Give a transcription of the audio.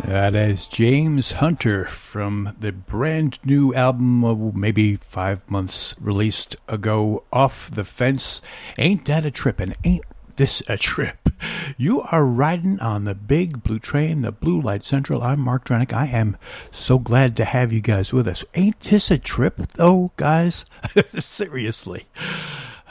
That is James Hunter from the brand new album of maybe 5 months released ago, Off the Fence. Ain't that a trip, and ain't this a trip? You are riding on the big blue train, the Blue Light Central. I'm Mark Dronick. I am so glad to have you guys with us. Ain't this a trip, though, guys? Seriously.